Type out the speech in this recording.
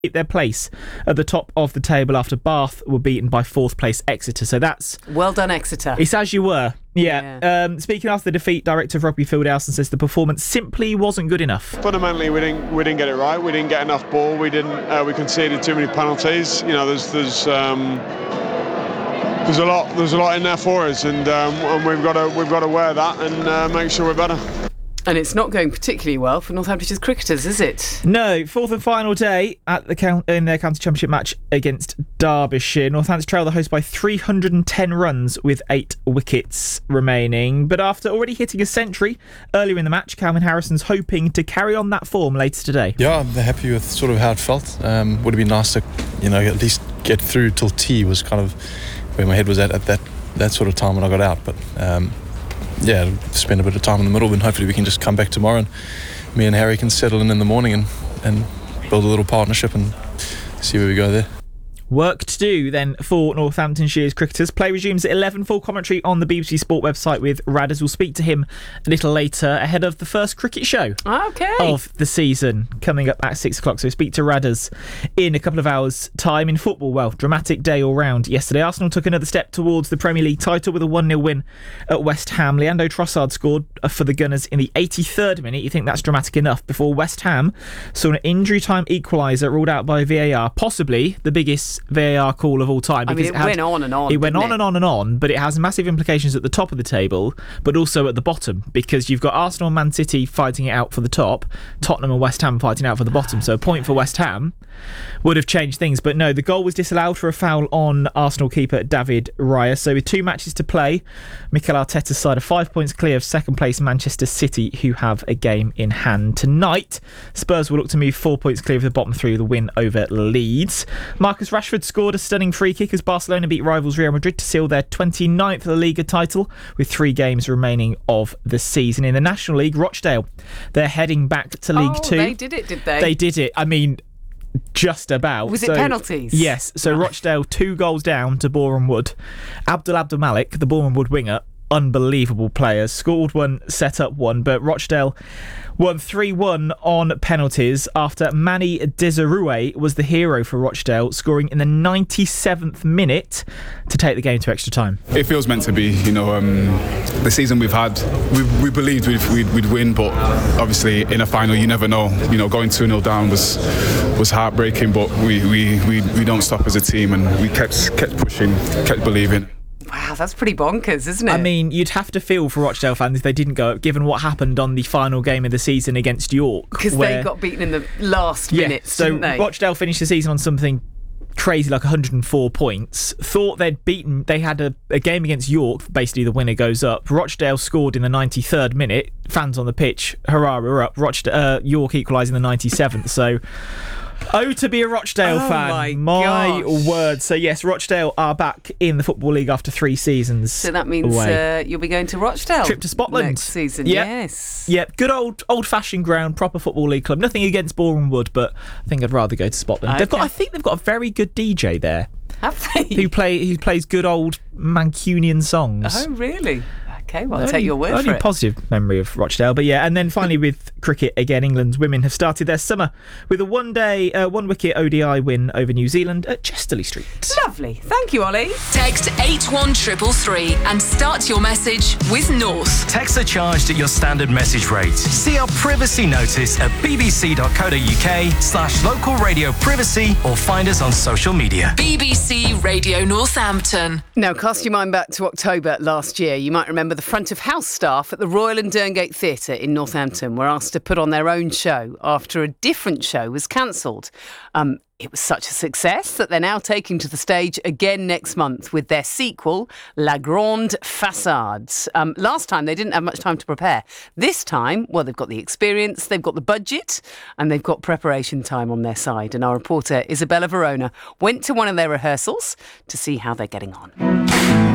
keep their place at the top of the table after Bath were beaten by 4th place Exeter. So that's... Well done, Exeter. It's as you were. Yeah. Speaking after the defeat, director of rugby Phil Dowson says the performance simply wasn't good enough. Fundamentally, we didn't get it right. We didn't get enough ball. We conceded too many penalties. You know, there's a lot in there for us, and we've got to wear that and make sure we're better. And it's not going particularly well for Northamptonshire cricketers, is it? No, 4th and final day in their county championship match against Derbyshire. Northampton trail the host by 310 runs with 8 wickets remaining. But after already hitting a century earlier in the match, Calvin Harrison's hoping to carry on that form later today. Yeah, I'm happy with sort of how it felt. Would have been nice to, at least get through till tea was kind of where my head was at that sort of time when I got out. But spend a bit of time in the middle, and hopefully we can just come back tomorrow and me and Harry can settle in the morning and build a little partnership and see where we go there. Work to do then for Northamptonshire's cricketers. Play resumes at 11. Full commentary on the BBC Sport website with Radders. We'll speak to him a little later ahead of the first cricket show of the season coming up at 6 o'clock. So speak to Radders in a couple of hours' time. In football, well, dramatic day all round yesterday. Arsenal took another step towards the Premier League title with a 1-0 win at West Ham. Leandro Trossard scored for the Gunners in the 83rd minute. You think that's dramatic enough before West Ham saw an injury time equaliser ruled out by VAR, possibly the biggest VAR call of all time. I mean, it went on and on. It went on and on and on, but it has massive implications at the top of the table, but also at the bottom, because you've got Arsenal and Man City fighting it out for the top, Tottenham and West Ham fighting out for the bottom. So a point for West Ham would have changed things. But no, the goal was disallowed for a foul on Arsenal keeper David Raya. So with 2 matches to play, Mikel Arteta's side are 5 points clear of second place Manchester City, who have a game in hand tonight. Spurs will look to move 4 points clear of the bottom 3 with a win over Leeds. Marcus Rashford scored a stunning free kick as Barcelona beat rivals Real Madrid to seal their 29th La Liga title with 3 games remaining of the season. In the National League, Rochdale, they're heading back to League 2. They did it, did they? They did it. I mean, just about. Was it penalties? Yes. So Rochdale 2 goals down to Boreham Wood. Abdul Malik, the Boreham Wood winger, unbelievable player, scored one, set up one, but Rochdale won 3-1 on penalties after Manny Desirue was the hero for Rochdale, scoring in the 97th minute to take the game to extra time. It feels meant to be, the season we've had, we believed we'd win, but obviously in a final you never know. Going 2-0 down was heartbreaking, but we don't stop as a team, and we kept pushing, kept believing. Wow, that's pretty bonkers, isn't it? I mean, you'd have to feel for Rochdale fans if they didn't go up, given what happened on the final game of the season against York. Because they got beaten in the last minutes, didn't they? So Rochdale finished the season on something crazy like 104 points. Thought they had a game against York, basically the winner goes up. Rochdale scored in the 93rd minute. Fans on the pitch, hurrah, we're up. York equalised in the 97th, so... Oh, to be a Rochdale fan. My word. So, yes, Rochdale are back in the Football League after 3 seasons. So that means you'll be going to Rochdale. Trip to Scotland. Next season, yes. Yeah, good old-fashioned ground, proper Football League club. Nothing against Boreham Wood, but I think I'd rather go to Scotland. Okay. I think they've got a very good DJ there. Have they? Who plays good old Mancunian songs. Oh, really? Okay, well, I'll take your word for it. Only positive memory of Rochdale, but yeah. And then finally with cricket again, England's women have started their summer with a one-wicket ODI win over New Zealand at Chesterley Street. Lovely. Thank you, Ollie. Text 81333 and start your message with North. Texts are charged at your standard message rate. See our privacy notice at bbc.co.uk/local radio privacy or find us on social media. BBC Radio Northampton. Now, cast your mind back to October last year. You might remember the front of house staff at the Royal and Derngate Theatre in Northampton were asked to put on their own show after a different show was cancelled. It was such a success that they're now taking to the stage again next month with their sequel, La Grande Façade. Last time, they didn't have much time to prepare. This time, well, they've got the experience, they've got the budget, and they've got preparation time on their side. And our reporter, Isabella Verona, went to one of their rehearsals to see how they're getting on.